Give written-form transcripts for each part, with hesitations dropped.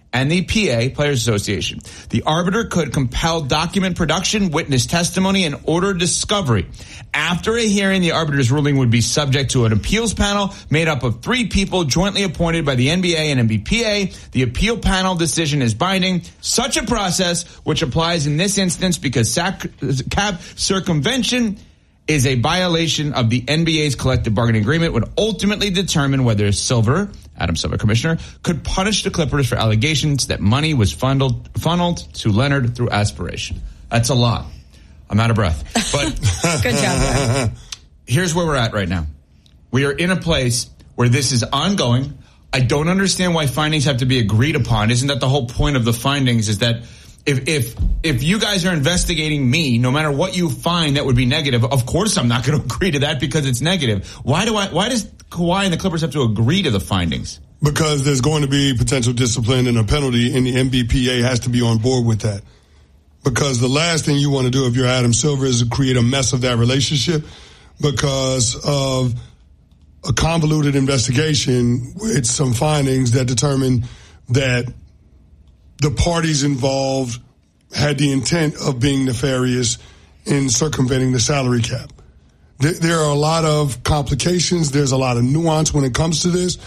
and the PA, Players Association. The arbiter could compel document production, witness testimony, and order discovery. After a hearing, the arbiter's ruling would be subject to an appeals panel made up of 3 people jointly appointed by the NBA and NBPA. The appeal panel decision is binding. Such a process, which applies in this instance because cap circumvention is a violation of the NBA's collective bargaining agreement, would ultimately determine whether Silver, Adam Silver, commissioner, could punish the Clippers for allegations that money was funneled to Leonard through aspiration. That's a lot. I'm out of breath. But good job, Darren. Here's where we're at right now. We are in a place where this is ongoing. I don't understand why findings have to be agreed upon. Isn't that the whole point of the findings, is that if you guys are investigating me, no matter what you find that would be negative, of course I'm not going to agree to that because it's negative. Why does Kawhi and the Clippers have to agree to the findings? Because there's going to be potential discipline and a penalty, and the NBPA has to be on board with that. Because the last thing you want to do if you're Adam Silver is to create a mess of that relationship because of a convoluted investigation with some findings that determine that the parties involved had the intent of being nefarious in circumventing the salary cap. There are a lot of complications. There's a lot of nuance when it comes to this.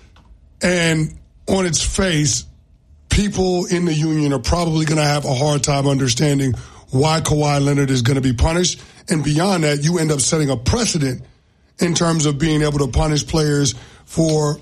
And on its face, people in the union are probably going to have a hard time understanding why Kawhi Leonard is going to be punished. And beyond that, you end up setting a precedent in terms of being able to punish players for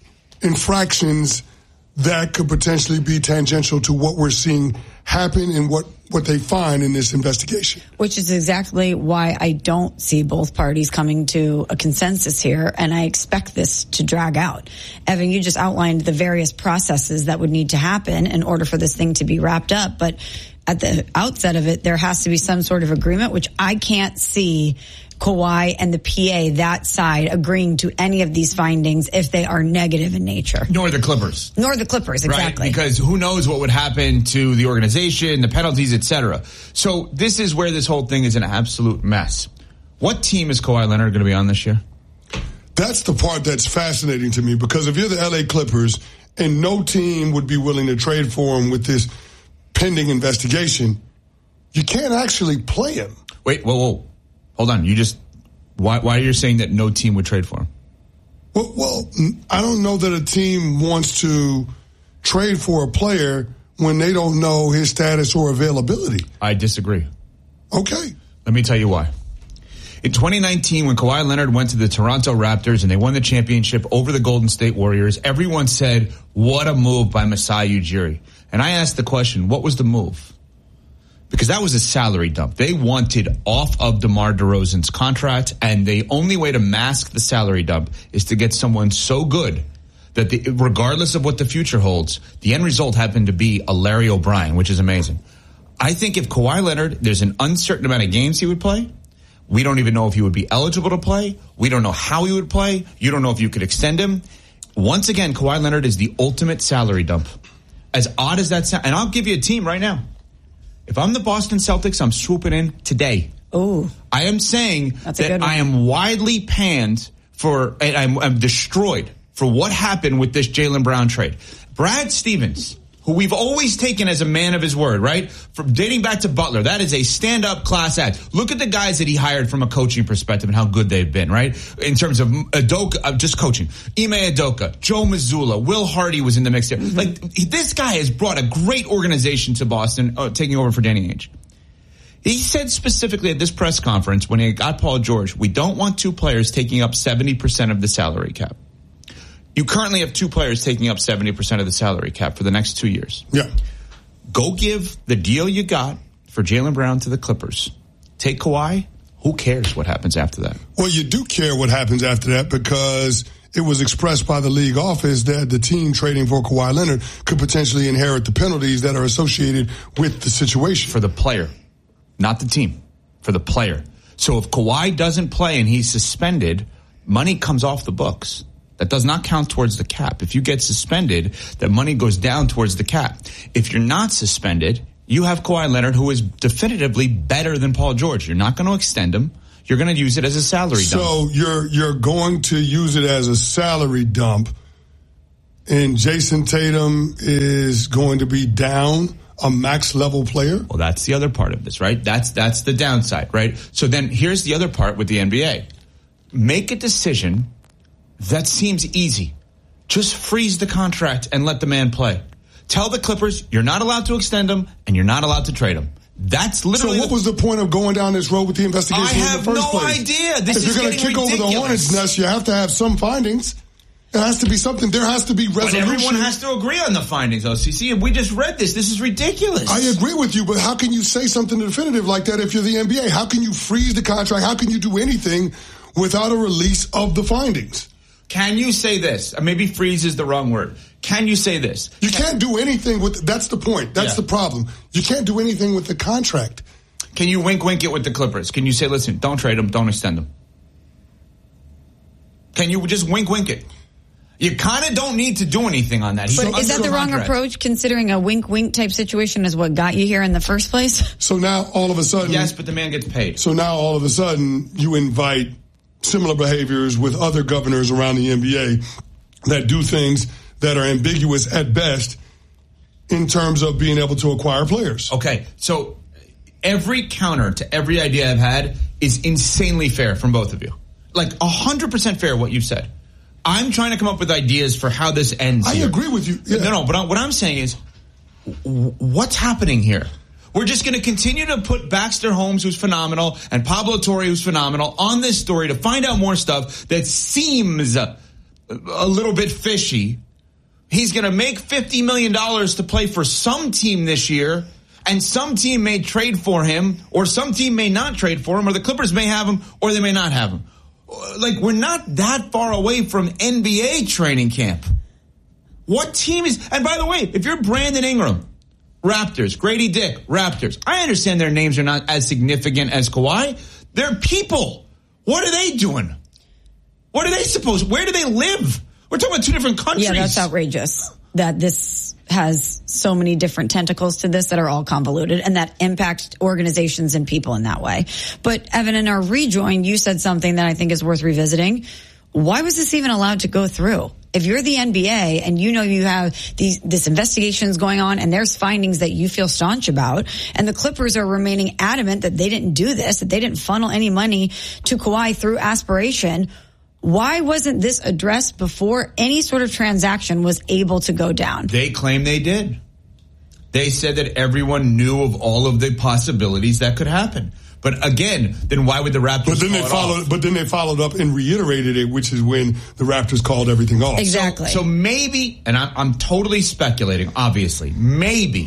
infractions that could potentially be tangential to what we're seeing happen and what they find in this investigation. Which is exactly why I don't see both parties coming to a consensus here, and I expect this to drag out. Evan, you just outlined the various processes that would need to happen in order for this thing to be wrapped up, but at the outset of it, there has to be some sort of agreement, which I can't see Kawhi and the PA, that side, agreeing to any of these findings if they are negative in nature. Nor the Clippers. Exactly. Right? Because who knows what would happen to the organization, the penalties, etc. So this is where this whole thing is an absolute mess. What team is Kawhi Leonard going to be on this year? That's the part that's fascinating to me, because if you're the LA Clippers and no team would be willing to trade for him with this pending investigation, you can't actually play him. Wait, whoa. Hold on. Why are you saying that no team would trade for him? Well, I don't know that a team wants to trade for a player when they don't know his status or availability. I disagree. Okay. Let me tell you why. In 2019, when Kawhi Leonard went to the Toronto Raptors and they won the championship over the Golden State Warriors, everyone said, what a move by Masai Ujiri. And I asked the question, what was the move? Because that was a salary dump. They wanted off of DeMar DeRozan's contract, and the only way to mask the salary dump is to get someone so good that regardless of what the future holds, the end result happened to be a Larry O'Brien, which is amazing. I think if Kawhi Leonard, there's an uncertain amount of games he would play. We don't even know if he would be eligible to play. We don't know how he would play. You don't know if you could extend him. Once again, Kawhi Leonard is the ultimate salary dump. As odd as that sounds, and I'll give you a team right now. If I'm the Boston Celtics, I'm swooping in today. Oh, I am saying that I am widely panned for, and I'm destroyed for what happened with this Jaylen Brown trade. Brad Stevens, who we've always taken as a man of his word, right? From dating back to Butler, that is a stand-up class act. Look at the guys that he hired from a coaching perspective and how good they've been, right? In terms of Udoka, just coaching. Ime Udoka, Joe Mazzulla, Will Hardy was in the mix there. Mm-hmm. Like, this guy has brought a great organization to Boston, taking over for Danny Ainge. He said specifically at this press conference when he got Paul George, we don't want 2 players taking up 70% of the salary cap. You currently have 2 players taking up 70% of the salary cap for the next 2 years. Yeah. Go give the deal you got for Jaylen Brown to the Clippers. Take Kawhi. Who cares what happens after that? Well, you do care what happens after that, because it was expressed by the league office that the team trading for Kawhi Leonard could potentially inherit the penalties that are associated with the situation. For the player, not the team. For the player. So if Kawhi doesn't play and he's suspended, money comes off the books. That does not count towards the cap. If you get suspended, that money goes down towards the cap. If you're not suspended, you have Kawhi Leonard, who is definitively better than Paul George. You're not going to extend him. You're going to use it as a salary dump. So you're going to use it as a salary dump, and Jason Tatum is going to be down a max level player. Well, that's the other part of this, right? That's the downside, right? So then here's the other part with the NBA. Make a decision that seems easy. Just freeze the contract and let the man play. Tell the Clippers you're not allowed to extend him and you're not allowed to trade him. That's literally. So what was the point of going down this road with the investigation in the first place? I have no idea. This if is you're going to kick over the hornet's nest, you have to have some findings. It has to be something. There has to be resolution. But everyone has to agree on the findings, OCC. We just read this. This is ridiculous. I agree with you, but how can you say something definitive like that if you're the NBA? How can you freeze the contract? How can you do anything without a release of the findings? Can you say this? Maybe freeze is the wrong word. Can you say this? You can't do anything with. That's the point. That's the problem. You can't do anything with the contract. Can you wink it with the Clippers? Can you say, listen, don't trade him, don't extend him? Can you just wink it? You kind of don't need to do anything on that. But is that the wrong approach, considering a wink type situation is what got you here in the first place? So now all of a sudden... Yes, but the man gets paid. So now all of a sudden you invite similar behaviors with other governors around the NBA that do things that are ambiguous at best in terms of being able to acquire players. Okay, so every counter to every idea I've had is insanely fair from both of you. Like 100% fair what you've said. I'm trying to come up with ideas for how this ends. I agree with you. Yeah. No, but what I'm saying is, what's happening here? We're just going to continue to put Baxter Holmes, who's phenomenal, and Pablo Torre, who's phenomenal, on this story to find out more stuff that seems a little bit fishy. He's going to make $50 million to play for some team this year, and some team may trade for him, or some team may not trade for him, or the Clippers may have him, or they may not have him. Like, we're not that far away from NBA training camp. What team is... And by the way, if you're Brandon Ingram, Raptors, Grady Dick, Raptors, I understand their names are not as significant as Kawhi. They're people. What are they doing? What are they supposed... Where do they live? We're talking about two different countries. Yeah, that's outrageous. That this has so many different tentacles to this that are all convoluted and that impact organizations and people in that way. But Evan, in our rejoin, you said something that I think is worth revisiting. Why was this even allowed to go through? If you're the NBA and you know you have this investigations going on and there's findings that you feel staunch about, and the Clippers are remaining adamant that they didn't do this, that they didn't funnel any money to Kawhi through aspiration, why wasn't this addressed before any sort of transaction was able to go down? They claim they did. They said that everyone knew of all of the possibilities that could happen. But again, then why would the Raptors But then they followed up and reiterated it, which is when the Raptors called everything off. Exactly. So maybe, and I'm totally speculating, obviously, maybe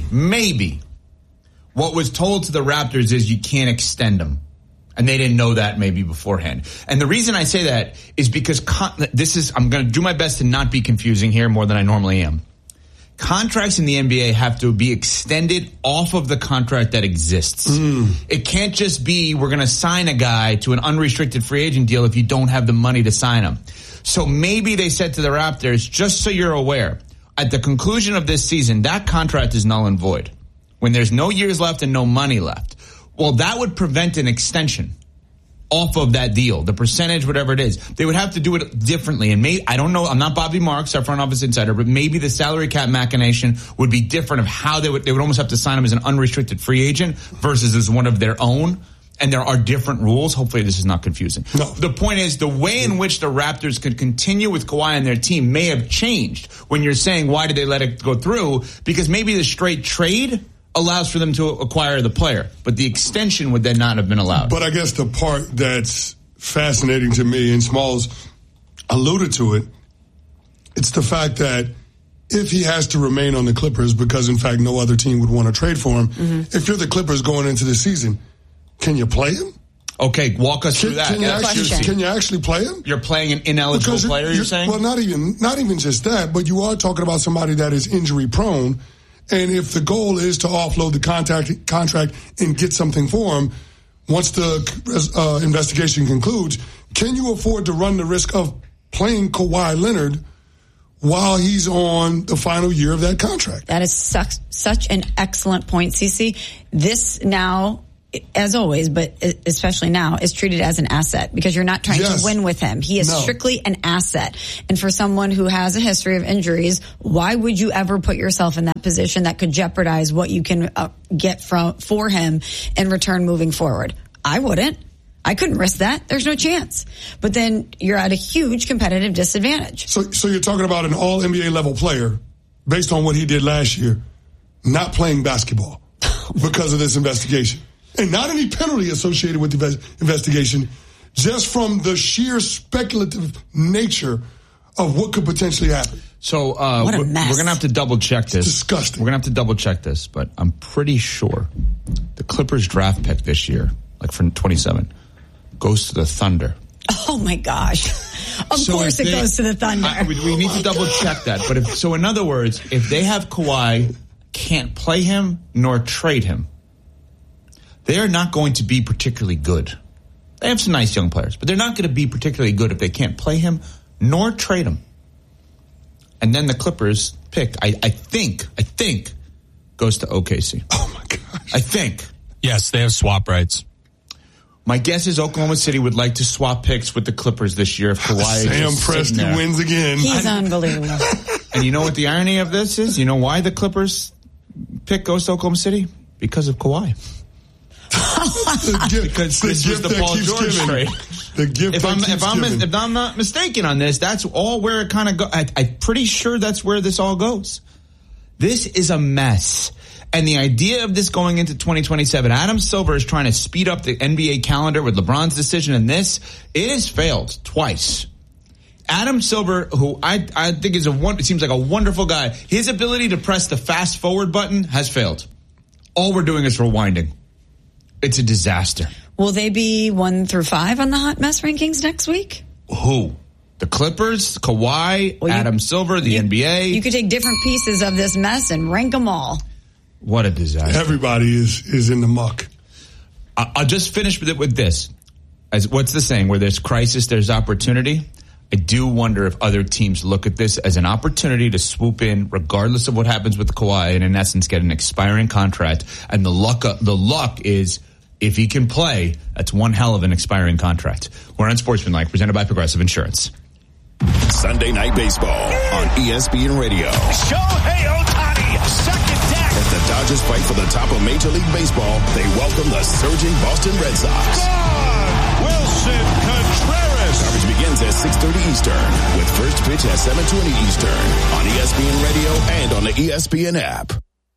what was told to the Raptors is you can't extend them. And they didn't know that maybe beforehand. And the reason I say that is because I'm going to do my best to not be confusing here more than I normally am. Contracts in the NBA have to be extended off of the contract that exists. It can't just be we're going to sign a guy to an unrestricted free agent deal if you don't have the money to sign him. So maybe they said to the Raptors, just so you're aware, at the conclusion of this season, that contract is null and void. When there's no years left and no money left. Well, that would prevent an extension off of that deal, the percentage, whatever it is. They would have to do it differently. And I don't know, I'm not Bobby Marks, our front office insider, but maybe the salary cap machination would be different of how they would almost have to sign him as an unrestricted free agent versus as one of their own. And there are different rules. Hopefully this is not confusing. No. The point is the way in which the Raptors could continue with Kawhi and their team may have changed when you're saying, why did they let it go through? Because maybe the straight trade allows for them to acquire the player, but the extension would then not have been allowed. But I guess the part that's fascinating to me, and Smalls alluded to it, it's the fact that if he has to remain on the Clippers because, in fact, no other team would want to trade for him, if you're the Clippers going into the season, can you play him? Okay, walk us through that. Can you actually play him? You're playing an ineligible player, you're saying? Well, not even just that, but you are talking about somebody that is injury prone. And if the goal is to offload the contract and get something for him, once the investigation concludes, can you afford to run the risk of playing Kawhi Leonard while he's on the final year of that contract? That is such an excellent point, Cece. This now as always, but especially now, is treated as an asset because you're not trying to win with him. He is strictly an asset. And for someone who has a history of injuries, why would you ever put yourself in that position that could jeopardize what you can get for him in return moving forward? I wouldn't. I couldn't risk that. There's no chance. But then you're at a huge competitive disadvantage. So you're talking about an all NBA level player based on what he did last year, not playing basketball because of this investigation. And not any penalty associated with the investigation, just from the sheer speculative nature of what could potentially happen. So we're going to have to double check this. It's disgusting. We're going to have to double check this, but I'm pretty sure the Clippers draft pick this year, like for 27, goes to the Thunder. Oh my gosh. Of course it goes to the Thunder. We need to double check that. But in other words, if they have Kawhi, can't play him nor trade him, they are not going to be particularly good. They have some nice young players, but they're not going to be particularly good if they can't play him nor trade him. And then the Clippers pick, I think, goes to OKC. Oh my gosh. I think. Yes, they have swap rights. My guess is Oklahoma City would like to swap picks with the Clippers this year if Kawhi Sam Presti wins again. He's unbelievable. And you know what the irony of this is? You know why the Clippers pick goes to Oklahoma City? Because of Kawhi. Because this was the Paul George trade. The gift if I'm not mistaken on this, that's all where it kind of goes. I'm pretty sure that's where this all goes. This is a mess. And the idea of this going into 2027, Adam Silver is trying to speed up the NBA calendar with LeBron's decision, and it has failed twice. Adam Silver, who I think it seems like a wonderful guy, his ability to press the fast forward button has failed. All we're doing is rewinding. It's a disaster. Will they be 1 through 5 on the hot mess rankings next week? Who? The Clippers, Kawhi, Adam Silver, the NBA. You could take different pieces of this mess and rank them all. What a disaster. Everybody is in the muck. I'll just finish with this. What's the saying? Where there's crisis, there's opportunity. I do wonder if other teams look at this as an opportunity to swoop in, regardless of what happens with Kawhi, and in essence get an expiring contract. And the luck is, if he can play, that's one hell of an expiring contract. We're on Sportsmanlike, presented by Progressive Insurance. Sunday Night Baseball on ESPN Radio. Shohei Ohtani, second deck. As the Dodgers fight for the top of Major League Baseball, they welcome the surging Boston Red Sox. Wilson Contreras. Coverage begins at 6:30 Eastern, with first pitch at 7:20 Eastern on ESPN Radio and on the ESPN app.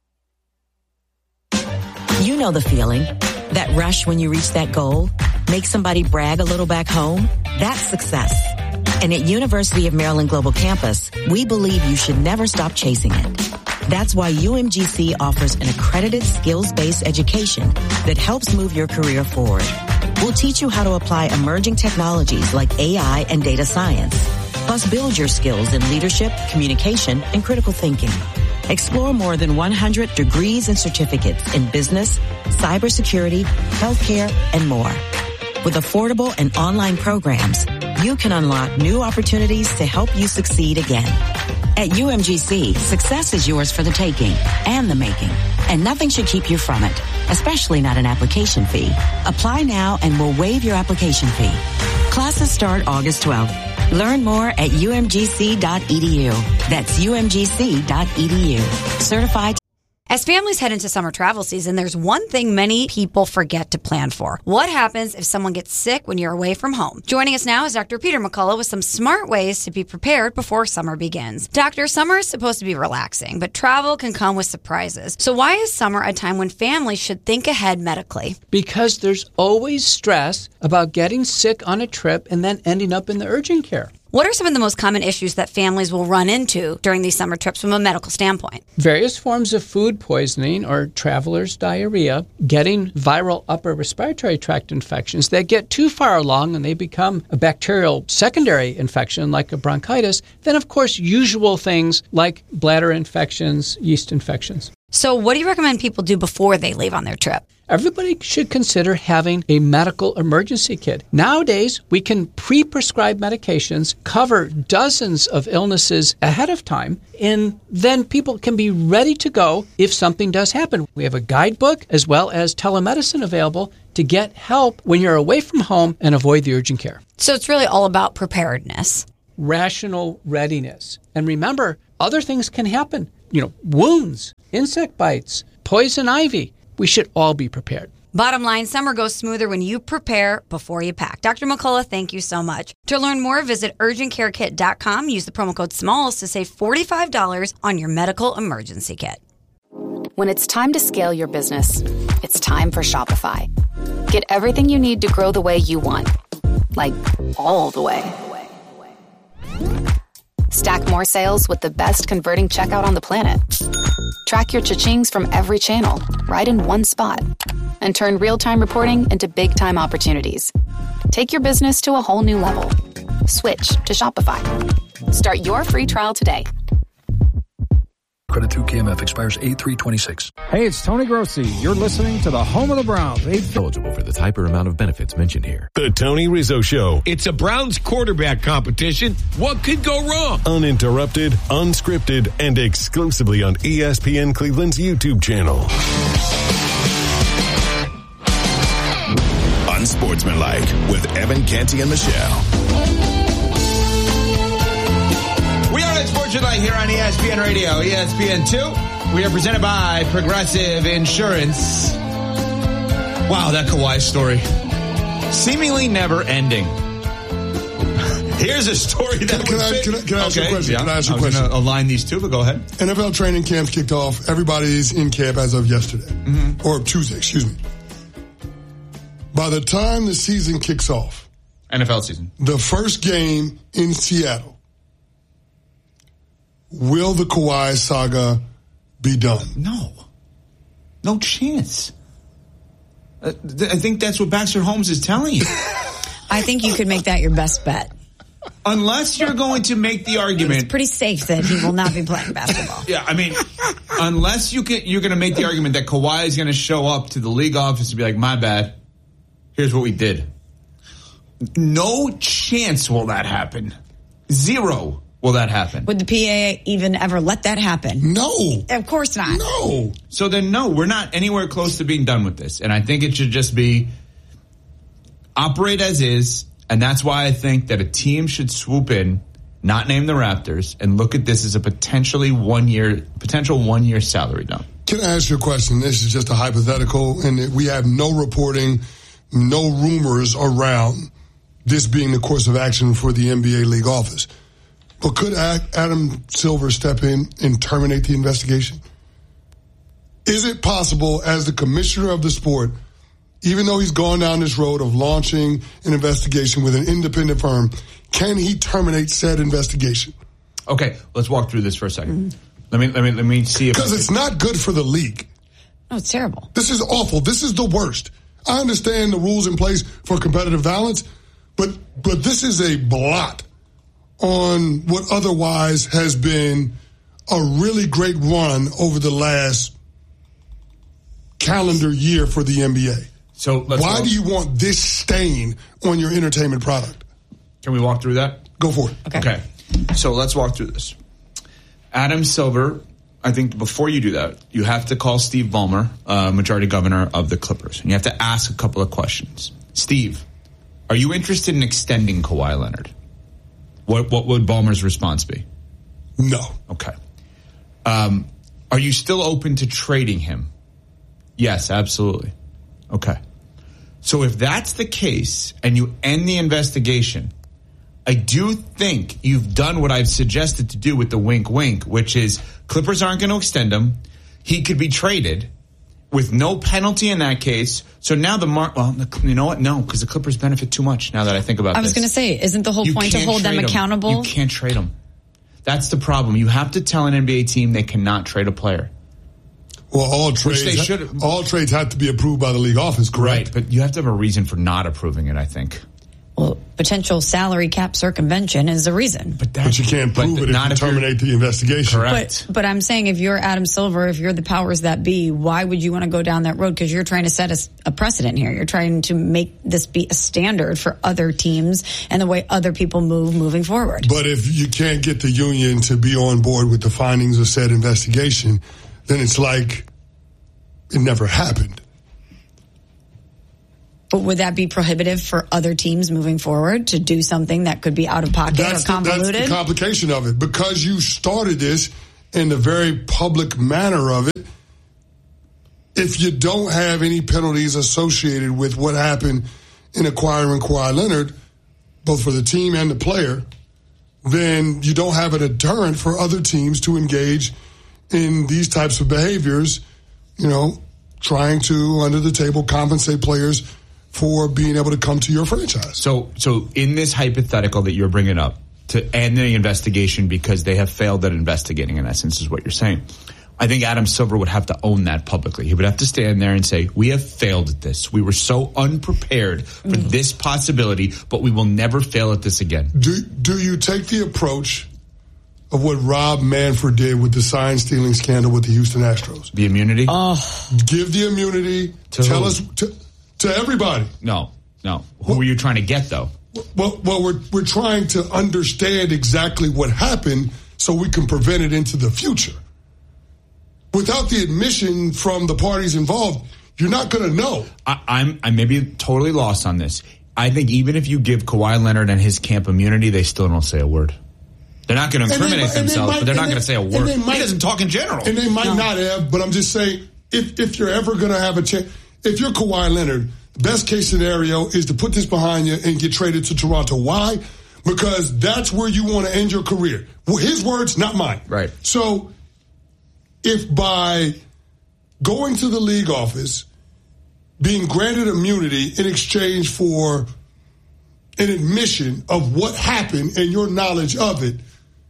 You know the feeling. That rush when you reach that goal. Make somebody brag a little back home. That's success. And at University of Maryland Global Campus, we believe you should never stop chasing it. That's why UMGC offers an accredited skills-based education that helps move your career forward. We'll teach you how to apply emerging technologies like AI and data science, plus build your skills in leadership, communication, and critical thinking. Explore more than 100 degrees and certificates in business, cybersecurity, healthcare, and more. With affordable and online programs, you can unlock new opportunities to help you succeed again. At UMGC, success is yours for the taking and the making, and nothing should keep you from it, especially not an application fee. Apply now and we'll waive your application fee. Classes start August 12th. Learn more at umgc.edu. That's umgc.edu. Certified. As families head into summer travel season, there's one thing many people forget to plan for. What happens if someone gets sick when you're away from home? Joining us now is Dr. Peter McCullough with some smart ways to be prepared before summer begins. Doctor, summer is supposed to be relaxing, but travel can come with surprises. So why is summer a time when families should think ahead medically? Because there's always stress about getting sick on a trip and then ending up in the urgent care. What are some of the most common issues that families will run into during these summer trips from a medical standpoint? Various forms of food poisoning or traveler's diarrhea, getting viral upper respiratory tract infections that get too far along and they become a bacterial secondary infection like a bronchitis. Then, of course, usual things like bladder infections, yeast infections. So what do you recommend people do before they leave on their trip? Everybody should consider having a medical emergency kit. Nowadays, we can pre-prescribe medications, cover dozens of illnesses ahead of time, and then people can be ready to go if something does happen. We have a guidebook as well as telemedicine available to get help when you're away from home and avoid the urgent care. So it's really all about preparedness. Rational readiness. And remember, other things can happen. Wounds, insect bites, poison ivy. We should all be prepared. Bottom line, summer goes smoother when you prepare before you pack. Dr. McCullough, thank you so much. To learn more, visit urgentcarekit.com. Use the promo code SMALLS to save $45 on your medical emergency kit. When it's time to scale your business, it's time for Shopify. Get everything you need to grow the way you want. Like, all the way. Stack more sales with the best converting checkout on the planet. Track your cha-chings from every channel, right in one spot. And turn real-time reporting into big-time opportunities. Take your business to a whole new level. Switch to Shopify. Start your free trial today. Credit through KMF expires 8/3/26. Hey, it's Tony Grossi. You're listening to the home of the Browns. Eligible for the type or amount of benefits mentioned here. The Tony Rizzo Show. It's a Browns quarterback competition. What could go wrong? Uninterrupted, unscripted, and exclusively on ESPN Cleveland's YouTube channel. Unsportsmanlike with Evan Canty and Michelle. We are at Sportsmanlike here on ESPN Radio, ESPN2. We are presented by Progressive Insurance. Wow, that Kawhi story. Seemingly never ending. Here's a story that Can I ask you a question? Yeah, Can I ask you a question? I was going to align these two, but go ahead. NFL training camps kicked off. Everybody's in camp as of yesterday. Or Tuesday, excuse me. By the time the season kicks off, NFL season, the first game in Seattle, will the Kawhi saga be done? No chance. I think that's what Baxter Holmes is telling you. I think you could make that your best bet. Unless you're going to make the argument. It's pretty safe that he will not be playing basketball. Yeah, I mean, unless you're going to make the argument that Kawhi is going to show up to the league office and be like, my bad, here's what we did. No chance will that happen. Zero will that happen. Would the PA even ever let that happen? No. Of course not. No. So then, no, we're not anywhere close to being done with this. And I think it should just be operate as is. And that's why I think that a team should swoop in, not name the Raptors, and look at this as a potential 1 year salary dump. Can I ask you a question? This is just a hypothetical, and we have no reporting, no rumors around this being the course of action for the NBA league office. But could Adam Silver step in and terminate the investigation? Is it possible, as the commissioner of the sport, even though he's gone down this road of launching an investigation with an independent firm, can he terminate said investigation? Okay, let's walk through this for a second. Let me see if because it's not good for the league. Oh, it's terrible. This is awful. This is the worst. I understand the rules in place for competitive violence, but this is a blot on what otherwise has been a really great run over the last calendar year for the NBA. So why do you want this stain on your entertainment product? Can we walk through that? Go for it. Okay. So let's walk through this. Adam Silver, I think before you do that, you have to call Steve Ballmer, majority governor of the Clippers, and you have to ask a couple of questions. Steve, are you interested in extending Kawhi Leonard? What would Ballmer's response be? No. Okay. Are you still open to trading him? Yes, absolutely. Okay. So if that's the case and you end the investigation, I do think you've done what I've suggested to do with the wink, which is Clippers aren't going to extend him. He could be traded with no penalty in that case. So now you know what? No, because the Clippers benefit too much now that I think about this. I was going to say, isn't the whole point to hold them accountable? You can't trade them. That's the problem. You have to tell an NBA team they cannot trade a player. Well, all trades have to be approved by the league office, correct? Right, but you have to have a reason for not approving it, I think. Well, potential salary cap circumvention is a reason. But you can't prove it if you terminate the investigation. Correct. But I'm saying if you're Adam Silver, if you're the powers that be, why would you want to go down that road? Because you're trying to set a precedent here. You're trying to make this be a standard for other teams and the way other people moving forward. But if you can't get the union to be on board with the findings of said investigation, then it's like it never happened. But would that be prohibitive for other teams moving forward to do something that could be out of pocket or convoluted? That's the complication of it. Because you started this in the very public manner of it, if you don't have any penalties associated with what happened in acquiring Kawhi Leonard, both for the team and the player, then you don't have a deterrent for other teams to engage in these types of behaviors, trying to, under the table, compensate players for being able to come to your franchise. So in this hypothetical that you're bringing up, to end the investigation because they have failed at investigating, in essence, is what you're saying. I think Adam Silver would have to own that publicly. He would have to stand there and say, we have failed at this. We were so unprepared for this possibility, but we will never fail at this again. Do you take the approach of what Rob Manfred did with the sign-stealing scandal with the Houston Astros? The immunity? Give the immunity. Tell us... To everybody. No. Who are you trying to get, though? Well, we're trying to understand exactly what happened so we can prevent it into the future. Without the admission from the parties involved, you're not going to know. I may be totally lost on this. I think even if you give Kawhi Leonard and his camp immunity, they still don't say a word. They're not going to incriminate themselves, but they're not going to say a word. He doesn't talk in general. And they might not have, but I'm just saying, if you're ever going to have a chance... If you're Kawhi Leonard, the best case scenario is to put this behind you and get traded to Toronto. Why? Because that's where you want to end your career. Well, his words, not mine. Right. So if by going to the league office, being granted immunity in exchange for an admission of what happened and your knowledge of it,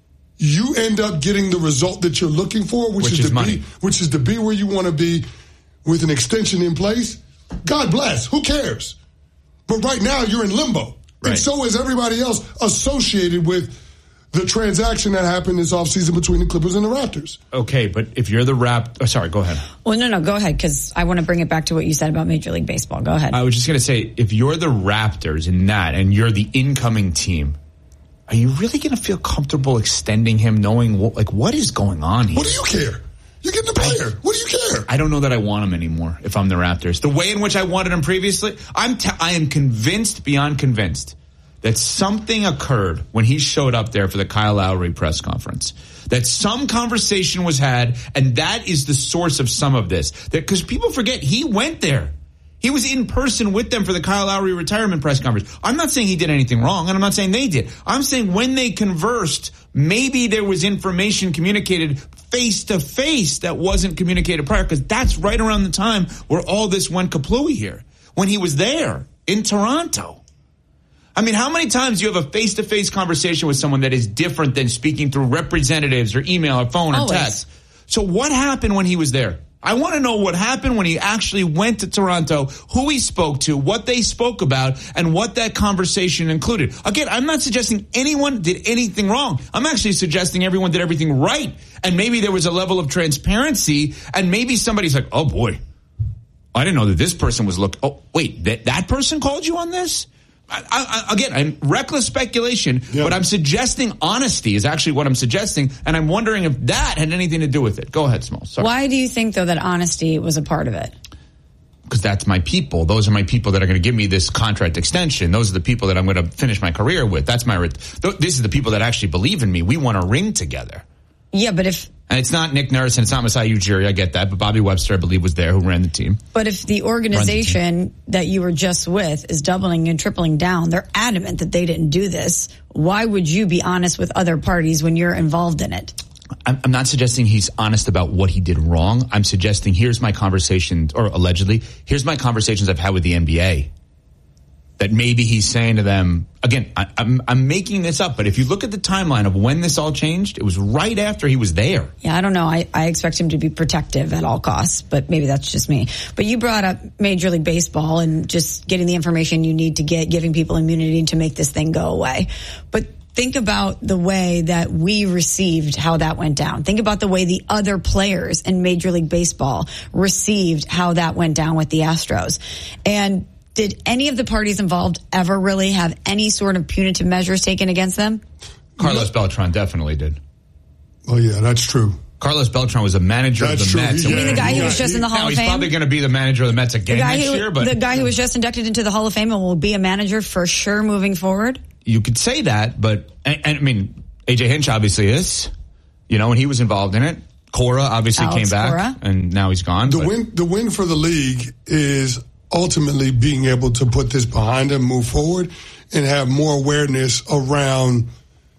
you end up getting the result that you're looking for, which is money. Which is to be where you want to be, with an extension in place, God bless. Who cares? But right now, you're in limbo. Right. And so is everybody else associated with the transaction that happened this offseason between the Clippers and the Raptors. Okay, but if you're the sorry, go ahead. Well, no, go ahead, because I want to bring it back to what you said about Major League Baseball. Go ahead. I was just going to say, if you're the Raptors in that and you're the incoming team, are you really going to feel comfortable extending him knowing what is going on here? What do you care? You're getting the player. What do you care? I don't know that I want him anymore if I'm the Raptors. The way in which I wanted him previously, I am convinced beyond convinced that something occurred when he showed up there for the Kyle Lowry press conference. That some conversation was had, and that is the source of some of this. Because people forget, he went there. He was in person with them for the Kyle Lowry retirement press conference. I'm not saying he did anything wrong, and I'm not saying they did. I'm saying when they conversed, maybe there was information communicated face-to-face that wasn't communicated prior, because that's right around the time where all this went kaplooey here, when he was there in Toronto. I mean, how many times do you have a face-to-face conversation with someone that is different than speaking through representatives or email or phone or text? So what happened when he was there? I want to know what happened when he actually went to Toronto, who he spoke to, what they spoke about, and what that conversation included. Again, I'm not suggesting anyone did anything wrong. I'm actually suggesting everyone did everything right. And maybe there was a level of transparency, and maybe somebody's like, oh boy, I didn't know that this person was oh, wait, that person called you on this? Again, I'm reckless speculation, but I'm suggesting honesty is actually what I'm suggesting, and I'm wondering if that had anything to do with it. Go ahead, Smalls. Sorry. Why do you think, though, that honesty was a part of it? Because that's my people. Those are my people that are going to give me this contract extension. Those are the people that I'm going to finish my career with. This is the people that actually believe in me. We want a ring together. Yeah, but if... And it's not Nick Nurse and it's not Masai Ujiri, I get that, but Bobby Webster, I believe, was there, who ran the team. But if the organization that you were just with is doubling and tripling down, they're adamant that they didn't do this, why would you be honest with other parties when you're involved in it? I'm not suggesting he's honest about what he did wrong. I'm suggesting here's my conversations, or allegedly, here's my conversations I've had with the NBA. that maybe he's saying to them, again, I'm making this up, but if you look at the timeline of when this all changed, it was right after he was there. Yeah, I don't know. I expect him to be protective at all costs, but maybe that's just me. But you brought up Major League Baseball and just getting the information you need to get, giving people immunity to make this thing go away. But think about the way that we received how that went down. Think about the way the other players in Major League Baseball received how that went down with the Astros. And did any of the parties involved ever really have any sort of punitive measures taken against them? Carlos Beltran definitely did. Oh, yeah, that's true. Carlos Beltran was a manager of the Mets. You mean the guy who was just in the Hall of Fame? He's probably going to be the manager of the Mets again next year. But the guy who was just inducted into the Hall of Fame and will be a manager for sure moving forward? You could say that, but, and I mean, A.J. Hinch obviously is, and he was involved in it. Cora obviously came back, and now he's gone. The win for the league is ultimately being able to put this behind them, move forward, and have more awareness around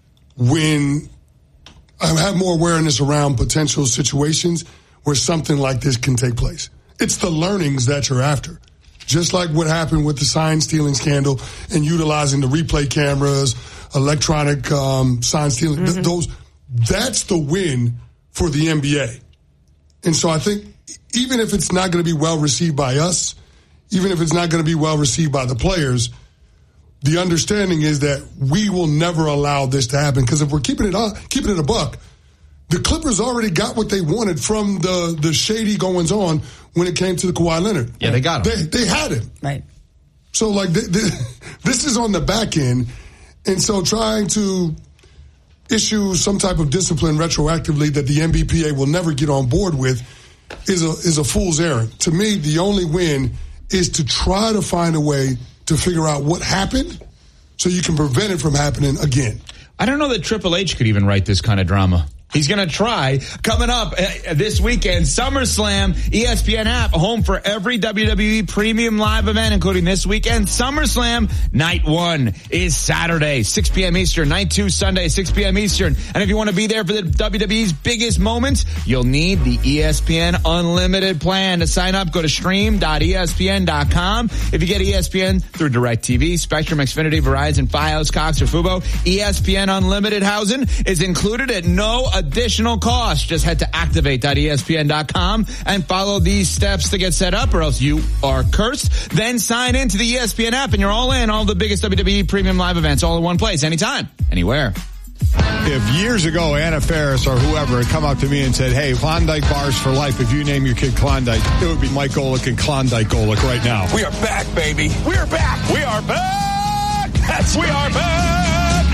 potential situations where something like this can take place. It's the learnings that you're after. Just like what happened with the sign stealing scandal and utilizing the replay cameras, electronic sign stealing, that's the win for the NBA. And so I think even if it's not going to be well received by us, even if it's not going to be well received by the players, the understanding is that we will never allow this to happen. Because if we're keeping it a buck, the Clippers already got what they wanted from the shady goings on when it came to the Kawhi Leonard. Yeah, they got him. They had him. Right. So, this is on the back end. And so trying to issue some type of discipline retroactively that the NBPA will never get on board with is a fool's errand. To me, the only win is to try to find a way to figure out what happened so you can prevent it from happening again. I don't know that Triple H could even write this kind of drama. He's going to try. Coming up this weekend, SummerSlam, ESPN app, home for every WWE premium live event, including this weekend. SummerSlam, night 1 is Saturday, 6 p.m. Eastern. Night 2, Sunday, 6 p.m. Eastern. And if you want to be there for the WWE's biggest moments, you'll need the ESPN Unlimited plan. To sign up, go to stream.espn.com. If you get ESPN through DirecTV, Spectrum, Xfinity, Verizon, Fios, Cox, or Fubo, ESPN Unlimited housing is included at no additional cost. Just head to activate.espn.com and follow these steps to get set up, or else you are cursed. Then sign into the ESPN app and you're all in. All the biggest WWE premium live events all in one place, anytime, anywhere. If years ago Anna Faris or whoever had come up to me and said, hey, Klondike bars for life, if you name your kid Klondike, it would be Mike Golick and Klondike Golick right now. We are back, baby. We are back. We are back. We are back.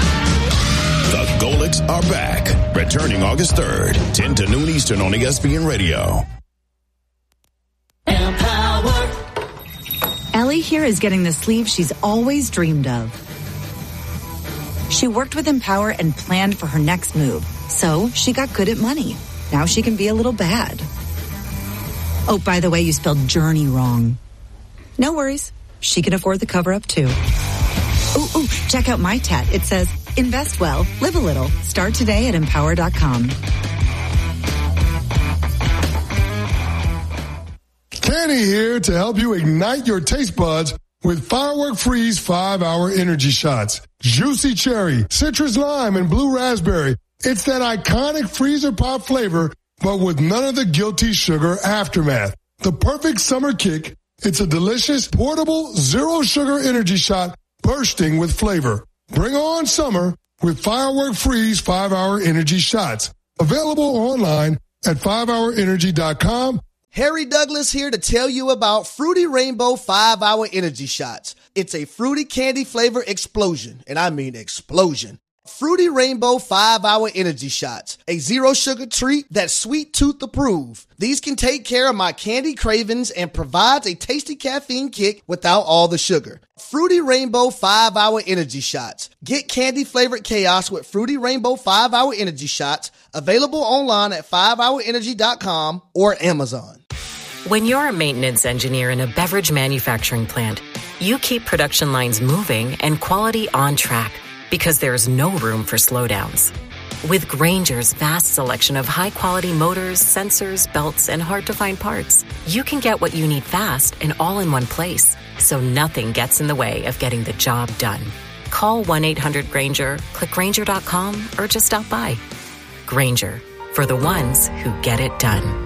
The Golicks are back. Returning August 3rd, 10 to noon Eastern on ESPN Radio. Empower. Ellie here is getting the sleeve she's always dreamed of. She worked with Empower and planned for her next move, so she got good at money. Now she can be a little bad. Oh, by the way, you spelled journey wrong. No worries. She can afford the cover-up, too. Ooh, check out my tat. It says, invest well, live a little. Start today at Empower.com. Kenny here to help you ignite your taste buds with Firework Freeze 5-Hour Energy Shots. Juicy cherry, citrus lime, and blue raspberry. It's that iconic freezer pop flavor, but with none of the guilty sugar aftermath. The perfect summer kick. It's a delicious, portable, zero-sugar energy shot bursting with flavor. Bring on summer with Firework Freeze 5-Hour Energy Shots. Available online at 5hourenergy.com. Harry Douglas here to tell you about Fruity Rainbow 5-Hour Energy Shots. It's a fruity candy flavor explosion, and I mean explosion. Fruity Rainbow 5-Hour Energy Shots, a zero-sugar treat that's sweet tooth approved. These can take care of my candy cravings and provides a tasty caffeine kick without all the sugar. Fruity Rainbow 5-Hour Energy Shots. Get candy-flavored chaos with Fruity Rainbow 5-Hour Energy Shots, available online at 5hourenergy.com or Amazon. When you're a maintenance engineer in a beverage manufacturing plant, you keep production lines moving and quality on track, because there's no room for slowdowns. With Grainger's vast selection of high-quality motors, sensors, belts, and hard-to-find parts, you can get what you need fast and all in one place. so nothing gets in the way of getting the job done. Call 1-800-GRANGER, click Grainger.com, or just stop by. Grainger, for the ones who get it done.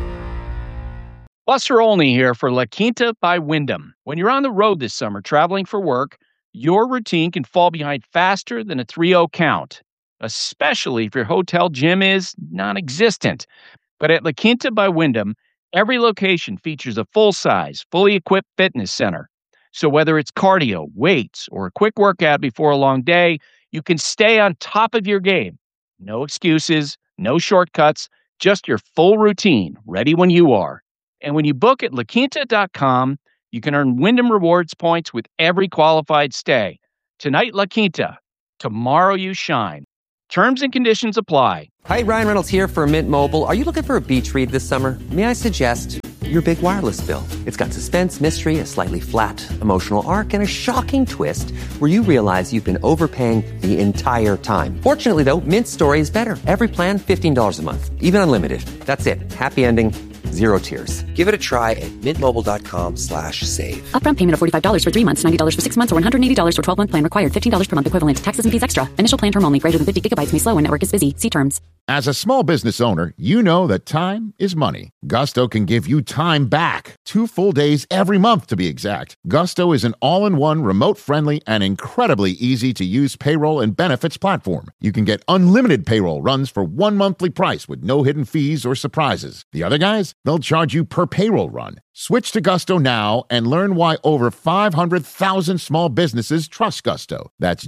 Buster Olney here for La Quinta by Wyndham. When you're on the road this summer traveling for work, your routine can fall behind faster than a 3-0 count, especially if your hotel gym is non-existent. But at La Quinta by Wyndham, every location features a full-size, fully equipped fitness center. So whether it's cardio, weights, or a quick workout before a long day, you can stay on top of your game. No excuses, no shortcuts, just your full routine, ready when you are. And when you book at LaQuinta.com, you can earn Wyndham Rewards points with every qualified stay. Tonight, La Quinta. Tomorrow, you shine. Terms and conditions apply. Hi, Ryan Reynolds here for Mint Mobile. Are you looking for a beach read this summer? May I suggest your big wireless bill? It's got suspense, mystery, a slightly flat, emotional arc, and a shocking twist where you realize you've been overpaying the entire time. Fortunately, though, Mint's story is better. Every plan, $15 a month. Even unlimited. That's it. Happy ending. Zero tears. Give it a try at mintmobile.com/save. Upfront payment of $45 for 3 months, $90 for 6 months, or $180 for 12-month plan required. $15 per month equivalent. Taxes and fees extra. Initial plan term only. Greater than 50 gigabytes may slow when network is busy. See terms. As a small business owner, you know that time is money. Gusto can give you time back. 2 full days every month, to be exact. Gusto is an all-in-one, remote-friendly, and incredibly easy-to-use payroll and benefits platform. You can get unlimited payroll runs for 1 monthly price with no hidden fees or surprises. The other guys, they'll charge you per payroll run. Switch to Gusto now and learn why over 500,000 small businesses trust Gusto. That's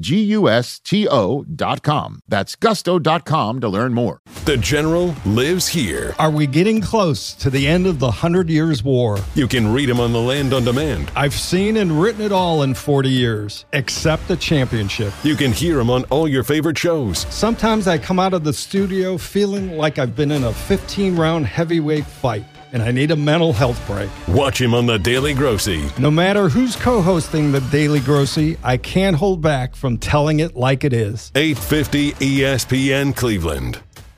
GUSTO.com. That's gusto.com to learn more. The General lives here. Are we getting close to the end of the 100 Years' War? You can read him on the Land on Demand. I've seen and written it all in 40 years, except the championship. You can hear him on all your favorite shows. Sometimes I come out of the studio feeling like I've been in a 15-round heavyweight fight, and I need a mental health break. Watch him on The Daily Grossy. No matter who's co-hosting The Daily Grossy, I can't hold back from telling it like it is. 850 ESPN Cleveland.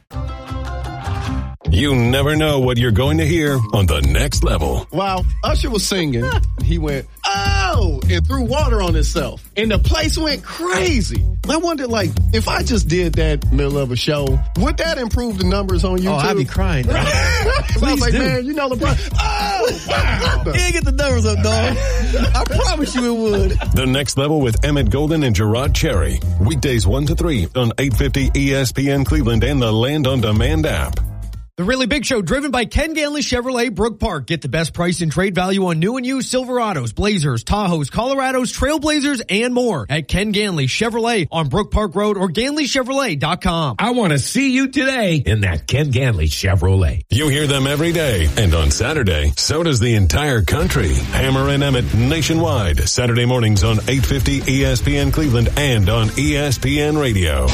You never know what you're going to hear on The Next Level. While Usher was singing, he went, oh, and threw water on himself. And the place went crazy. I wondered, like, if I just did that middle of a show, would that improve the numbers on YouTube? Oh, I'd be crying. So I was like, man, you know LeBron. Oh, wow. You didn't get the numbers up, dog. I promise you it would. The Next Level with Emmett Golden and Gerard Cherry. Weekdays 1 to 3 on 850 ESPN Cleveland and the Land on Demand app. The Really Big Show, driven by Ken Ganley Chevrolet, Brook Park. Get the best price and trade value on new and used Silverados, Blazers, Tahoes, Colorados, Trailblazers, and more at Ken Ganley Chevrolet on Brook Park Road or GanleyChevrolet.com. I want to see you today in that Ken Ganley Chevrolet. You hear them every day, and on Saturday, so does the entire country. Hammer and Emmett nationwide, Saturday mornings on 850 ESPN Cleveland and on ESPN Radio.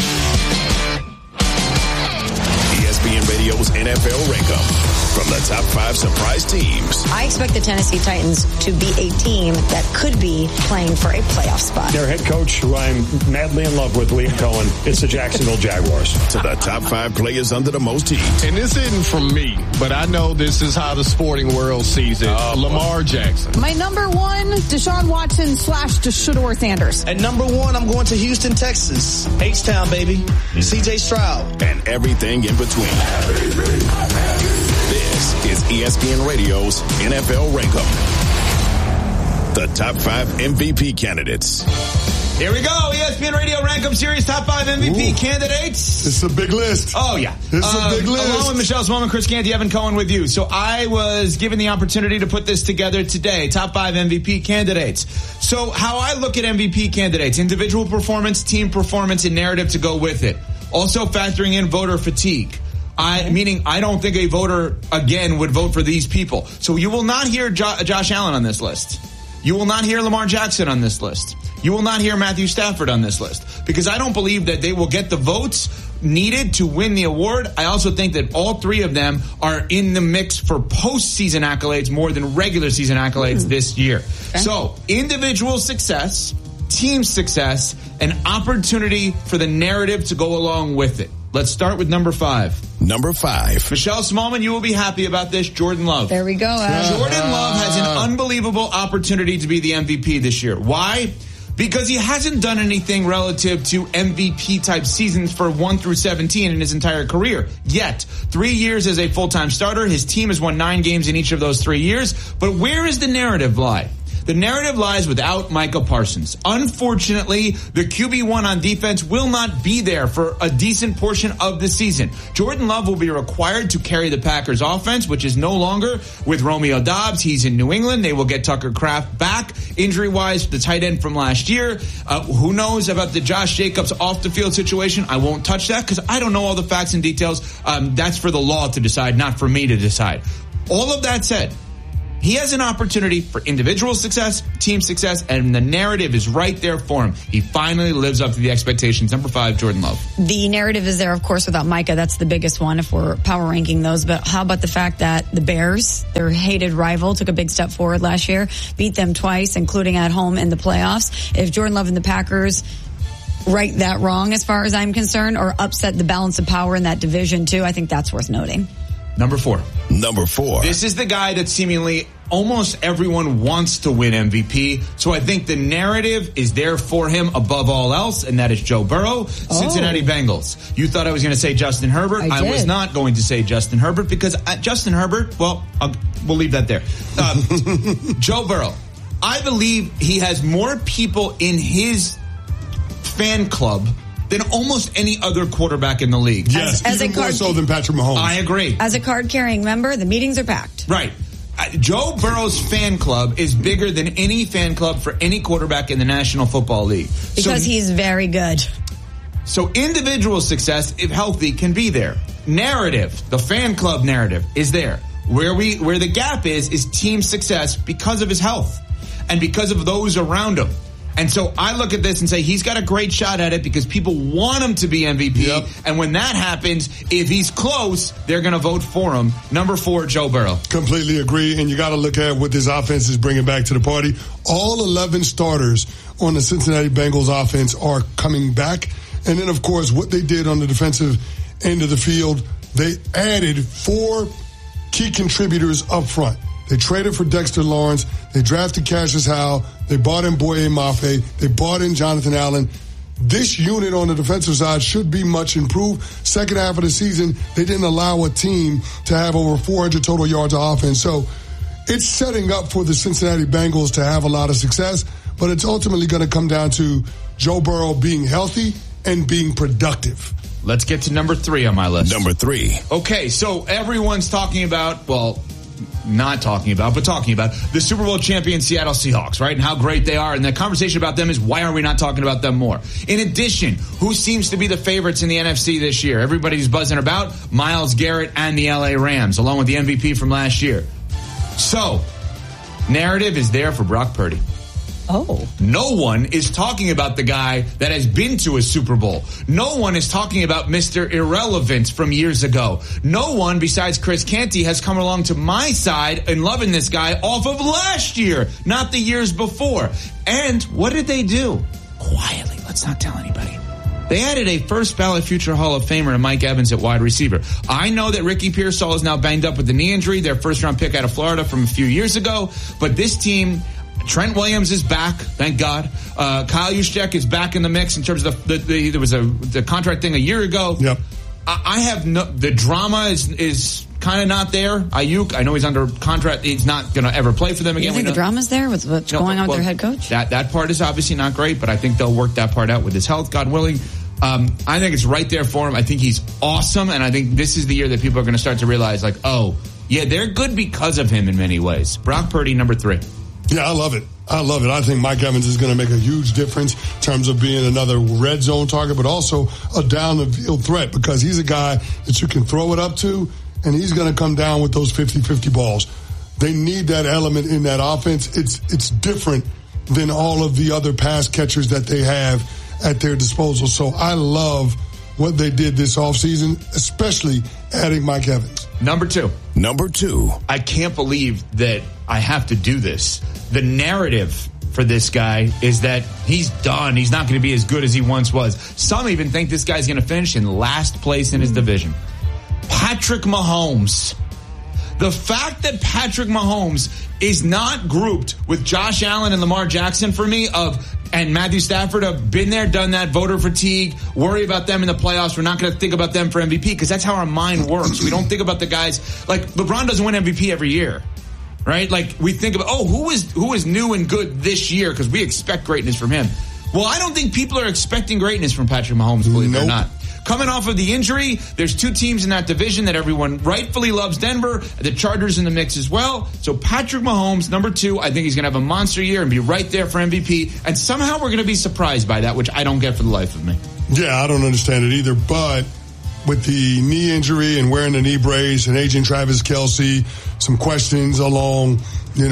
ESPN Radio's NFL Rank-Up from the top 5 surprise teams. I expect the Tennessee Titans to be a team that could be playing for a playoff spot. Their head coach, who I'm madly in love with, Liam Cohen, it's the Jacksonville Jaguars. To the top 5 players under the most heat. And this isn't from me, but I know this is how the sporting world sees it. Lamar Jackson. My number 1, Deshaun Watson / Shedeur Sanders. At number 1, I'm going to Houston, Texas. H-Town, baby. CJ Stroud. And everything in between. This is ESPN Radio's NFL Rank-Up. The top 5 MVP candidates. Here we go. ESPN Radio Rank-Up Series top 5 MVP candidates. It's a big list. Oh, yeah. It's a big list. Along with Michelle Swellman, Chris Canty, Evan Cohen with you. So I was given the opportunity to put this together today. Top 5 MVP candidates. So how I look at MVP candidates, individual performance, team performance, and narrative to go with it. Also factoring in voter fatigue. Meaning I don't think a voter, again, would vote for these people. So you will not hear Josh Allen on this list. You will not hear Lamar Jackson on this list. You will not hear Matthew Stafford on this list. Because I don't believe that they will get the votes needed to win the award. I also think that all 3 of them are in the mix for postseason accolades more than regular season accolades this year. Okay. So individual success, team success, and opportunity for the narrative to go along with it. Let's start with number 5. Number 5. Michelle Smallman, you will be happy about this. Jordan Love. There we go. Jordan Love has an unbelievable opportunity to be the MVP this year. Why? Because he hasn't done anything relative to MVP-type seasons for 1 through 17 in his entire career yet. 3 years as a full-time starter. His team has won 9 games in each of those 3 years. But where is the narrative lie? The narrative lies without Micah Parsons. Unfortunately, the QB1 on defense will not be there for a decent portion of the season. Jordan Love will be required to carry the Packers offense, which is no longer with Romeo Doubs. He's in New England. They will get Tucker Kraft back injury-wise, the tight end from last year. Who knows about the Josh Jacobs off-the-field situation? I won't touch that because I don't know all the facts and details. That's for the law to decide, not for me to decide. All of that said, he has an opportunity for individual success, team success, and the narrative is right there for him. He finally lives up to the expectations. Number 5, Jordan Love. The narrative is there, of course, without Micah. That's the biggest one if we're power ranking those. But how about the fact that the Bears, their hated rival, took a big step forward last year, beat them twice, including at home in the playoffs. If Jordan Love and the Packers right that wrong as far as I'm concerned, or upset the balance of power in that division too, I think that's worth noting. Number 4. Number 4. This is the guy that seemingly almost everyone wants to win MVP. So I think the narrative is there for him above all else, and that is Joe Burrow, Cincinnati Bengals. You thought I was going to say Justin Herbert. I was not going to say Justin Herbert because Justin Herbert, well, we'll leave that there. Joe Burrow. I believe he has more people in his fan club than almost any other quarterback in the league. Yes, even more so than Patrick Mahomes. I agree. As a card-carrying member, the meetings are packed. Right. Joe Burrow's fan club is bigger than any fan club for any quarterback in the National Football League. Because he's very good. So individual success, if healthy, can be there. Narrative, the fan club narrative, is there. Where the gap is team success because of his health and because of those around him. And so I look at this and say he's got a great shot at it because people want him to be MVP. Yep. And when that happens, if he's close, they're going to vote for him. Number 4, Joe Burrow. Completely agree. And you got to look at what this offense is bringing back to the party. All 11 starters on the Cincinnati Bengals offense are coming back. And then, of course, what they did on the defensive end of the field, they added 4 key contributors up front. They traded for Dexter Lawrence. They drafted Cassius Howell. They bought in Boye Mafe. They bought in Jonathan Allen. This unit on the defensive side should be much improved. Second half of the season, they didn't allow a team to have over 400 total yards of offense. So it's setting up for the Cincinnati Bengals to have a lot of success, but it's ultimately going to come down to Joe Burrow being healthy and being productive. Let's get to number 3 on my list. Number 3. Okay, so everyone's talking about, well, not talking about, but talking about the Super Bowl champion Seattle Seahawks, right? And how great they are. And the conversation about them is, why are we not talking about them more? In addition, who seems to be the favorites in the NFC this year? Everybody's buzzing about Myles Garrett and the LA Rams, along with the MVP from last year. So, narrative is there for Brock Purdy. Oh. No one is talking about the guy that has been to a Super Bowl. No one is talking about Mr. Irrelevant from years ago. No one besides Chris Canty has come along to my side and loving this guy off of last year, not the years before. And what did they do? Quietly, let's not tell anybody. They added a first ballot future Hall of Famer to Mike Evans at wide receiver. I know that Ricky Pearsall is now banged up with the knee injury, their first round pick out of Florida from a few years ago. But this team, Trent Williams is back, thank God. Kyle Juszczyk is back in the mix in terms of there was the contract thing a year ago. Yep. I have the drama is kind of not there. Ayuk, I know he's under contract. He's not going to ever play for them again. You think the drama's there with what's going on with their head coach? That part is obviously not great, but I think they'll work that part out with his health, God willing. I think it's right there for him. I think he's awesome, and I think this is the year that people are going to start to realize, like, oh, yeah, they're good because of him in many ways. Brock Purdy, number 3. Yeah, I love it. I think Mike Evans is going to make a huge difference in terms of being another red zone target, but also a down-the-field threat because he's a guy that you can throw it up to, and he's going to come down with those 50-50 balls. They need that element in that offense. It's different than all of the other pass catchers that they have at their disposal. So I love what they did this offseason, especially adding Mike Evans. Number 2. Number 2. I can't believe that I have to do this. The narrative for this guy is that he's done. He's not going to be as good as he once was. Some even think this guy's going to finish in last place in his division. Patrick Mahomes. The fact that Patrick Mahomes is not grouped with Josh Allen and Lamar Jackson for me and Matthew Stafford have been there, done that, voter fatigue, worry about them in the playoffs. We're not going to think about them for MVP because that's how our mind works. We don't think about the guys. Like, LeBron doesn't win MVP every year, right? Like, we think about, who is new and good this year because we expect greatness from him. Well, I don't think people are expecting greatness from Patrick Mahomes, believe it or not. Coming off of the injury, there's two teams in that division that everyone rightfully loves, Denver, the Chargers in the mix as well. So Patrick Mahomes, number 2, I think he's going to have a monster year and be right there for MVP. And somehow we're going to be surprised by that, which I don't get for the life of me. Yeah, I don't understand it either. But with the knee injury and wearing the knee brace and aging Travis Kelce, some questions along, in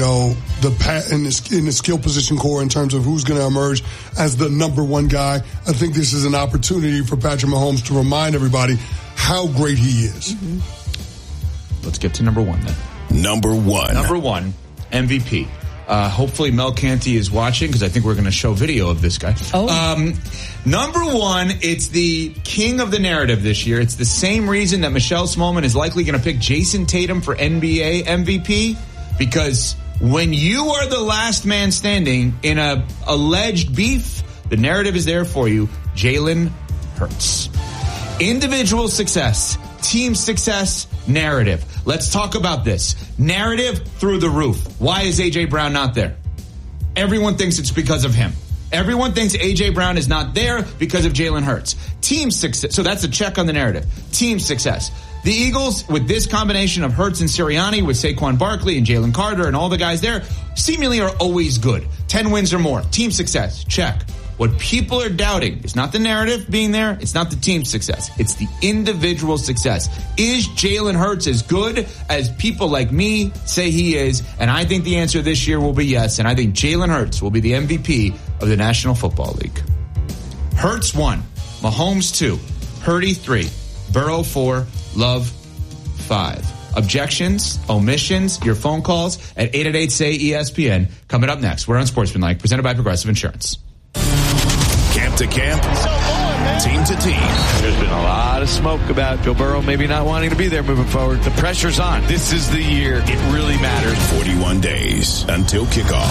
the skill position core in terms of who's going to emerge as the number one guy. I think this is an opportunity for Patrick Mahomes to remind everybody how great he is. Mm-hmm. Let's get to number 1 then. Number 1, MVP. Hopefully Mel Canty is watching because I think we're going to show video of this guy. Number 1, it's the king of the narrative this year. It's the same reason that Michelle Smallman is likely going to pick Jason Tatum for NBA MVP. Because when you are the last man standing in a alleged beef, the narrative is there for you. Jalen Hurts. Individual success, team success, narrative. Let's talk about this. Narrative through the roof. Why is A.J. Brown not there? Everyone thinks it's because of him. Everyone thinks A.J. Brown is not there because of Jalen Hurts. Team success. So that's a check on the narrative. Team success. The Eagles, with this combination of Hurts and Sirianni, with Saquon Barkley and Jalen Carter and all the guys there, seemingly are always good. 10 wins or more. Team success. Check. What people are doubting is not the narrative being there. It's not the team success. It's the individual success. Is Jalen Hurts as good as people like me say he is? And I think the answer this year will be yes. And I think Jalen Hurts will be the MVP of the National Football League. Hurts 1. Mahomes 2. Purdy 3. Burrow 4. Love 5. Objections, omissions, your phone calls at 888-SAY-ESPN. Coming up next, we're on Sportsmanlike, presented by Progressive Insurance. Camp to camp, team to team. There's been a lot of smoke about Joe Burrow maybe not wanting to be there moving forward. The pressure's on. This is the year it really matters. 41 days until kickoff.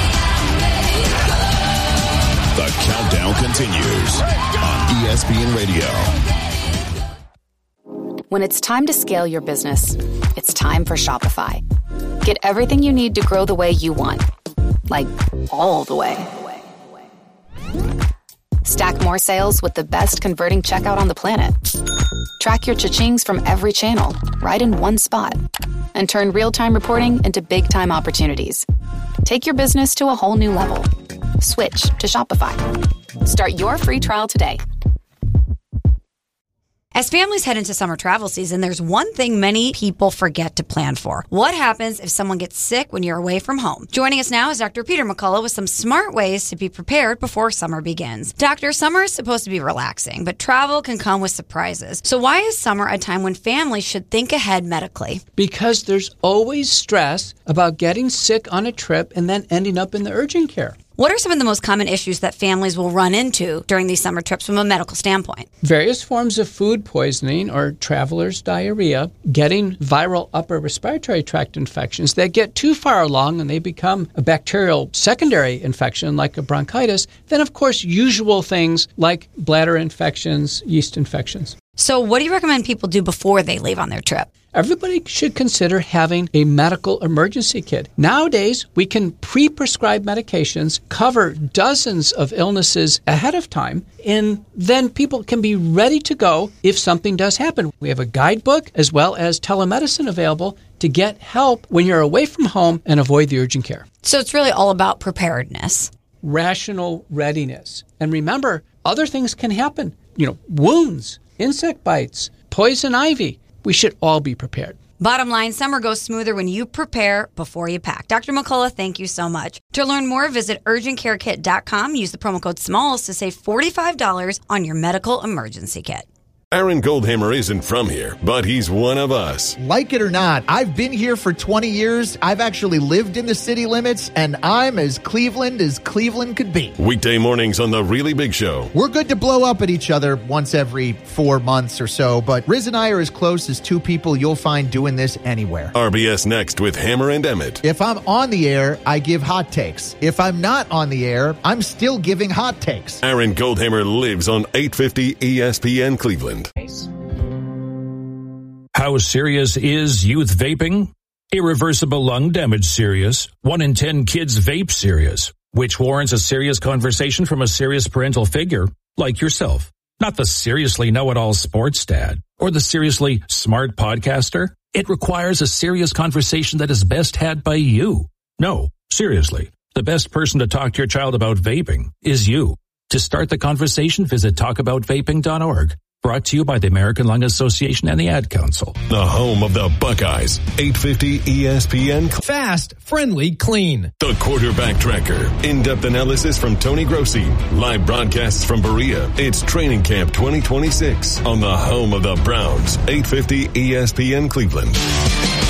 The countdown continues on ESPN Radio. When it's time to scale your business, it's time for Shopify. Get everything you need to grow the way you want. Like, all the way. Stack more sales with the best converting checkout on the planet. Track your cha-chings from every channel, right in one spot. And turn real-time reporting into big-time opportunities. Take your business to a whole new level. Switch to Shopify. Start your free trial today. As families head into summer travel season, there's one thing many people forget to plan for. What happens if someone gets sick when you're away from home? Joining us now is Dr. Peter McCullough with some smart ways to be prepared before summer begins. Doctor, summer is supposed to be relaxing, but travel can come with surprises. So why is summer a time when families should think ahead medically? Because there's always stress about getting sick on a trip and then ending up in the urgent care. What are some of the most common issues that families will run into during these summer trips from a medical standpoint? Various forms of food poisoning or traveler's diarrhea, getting viral upper respiratory tract infections that get too far along and they become a bacterial secondary infection like a bronchitis. Then, of course, usual things like bladder infections, yeast infections. So what do you recommend people do before they leave on their trip? Everybody should consider having a medical emergency kit. Nowadays, we can pre-prescribe medications, cover dozens of illnesses ahead of time, and then people can be ready to go if something does happen. We have a guidebook as well as telemedicine available to get help when you're away from home and avoid the urgent care. So it's really all about preparedness. Rational readiness. And remember, other things can happen. Wounds, insect bites, poison ivy. We should all be prepared. Bottom line, summer goes smoother when you prepare before you pack. Dr. McCullough, thank you so much. To learn more, visit urgentcarekit.com. Use the promo code SMALLS to save $45 on your medical emergency kit. Aaron Goldhammer isn't from here, but he's one of us. Like it or not, I've been here for 20 years. I've actually lived in the city limits, and I'm as Cleveland could be. Weekday mornings on The Really Big Show. We're good to blow up at each other once every 4 months or so, but Riz and I are as close as two people you'll find doing this anywhere. RBS Next with Hammer and Emmett. If I'm on the air, I give hot takes. If I'm not on the air, I'm still giving hot takes. Aaron Goldhammer lives on 850 ESPN Cleveland. How serious is youth vaping? Irreversible lung damage serious. 1 in 10 kids vape serious, which warrants a serious conversation from a serious parental figure like yourself. Not the seriously know-it-all sports dad or the seriously smart podcaster. It requires a serious conversation that is best had by you. No, seriously, the best person to talk to your child about vaping is you. To start the conversation, visit talkaboutvaping.org. Brought to you by the American Lung Association and the Ad Council. The home of the Buckeyes. 850 ESPN. Fast, friendly, clean. The Quarterback Tracker. In-depth analysis from Tony Grossi. Live broadcasts from Berea. It's Training Camp 2026 on the home of the Browns. 850 ESPN Cleveland.